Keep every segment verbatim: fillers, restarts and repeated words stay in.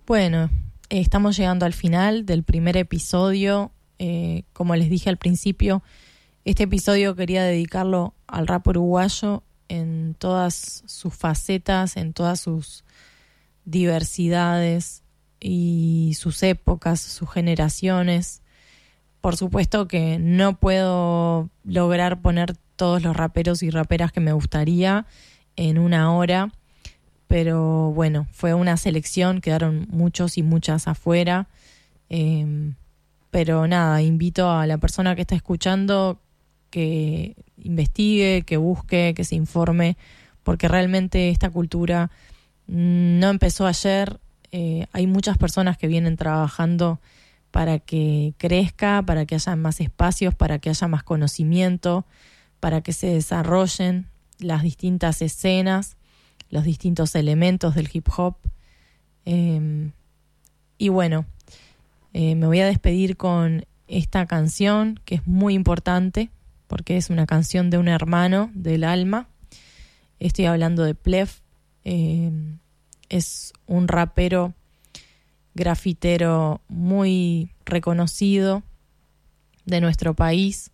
Bueno, eh, estamos llegando al final del primer episodio. Eh, como les dije al principio, este episodio quería dedicarlo al rap uruguayo en todas sus facetas, en todas sus diversidades y sus épocas, sus generaciones. Por supuesto que no puedo lograr poner todos los raperos y raperas que me gustaría en una hora, pero bueno, fue una selección, quedaron muchos y muchas afuera. Eh, pero nada, invito a la persona que está escuchando que investigue, que busque, que se informe, porque realmente esta cultura no empezó ayer. Eh, hay muchas personas que vienen trabajando para que crezca, para que haya más espacios, para que haya más conocimiento, para que se desarrollen las distintas escenas, los distintos elementos del hip hop. Eh, y bueno, eh, me voy a despedir con esta canción que es muy importante porque es una canción de un hermano del alma. Estoy hablando de Plef. Eh, es un rapero grafitero muy reconocido de nuestro país.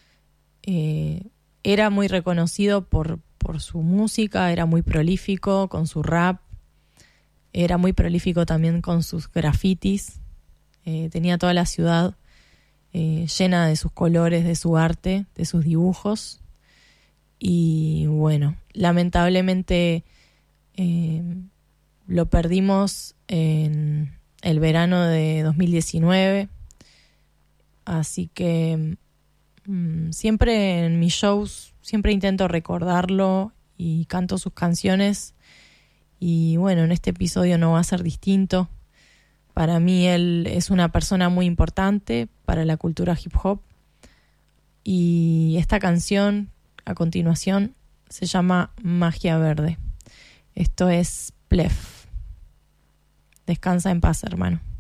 Eh, era muy reconocido por, por su música, era muy prolífico con su rap, era muy prolífico también con sus grafitis. Eh, tenía toda la ciudad eh, llena de sus colores, de su arte, de sus dibujos. Y bueno, lamentablemente eh, lo perdimos en el verano de dos mil diecinueve. Así que mmm, siempre en mis shows, siempre intento recordarlo y canto sus canciones. Y bueno, en este episodio no va a ser distinto. Para mí él es una persona muy importante para la cultura hip hop. Y esta canción, a continuación, se llama Magia Verde. Esto es Plef. Descansa en paz, hermano.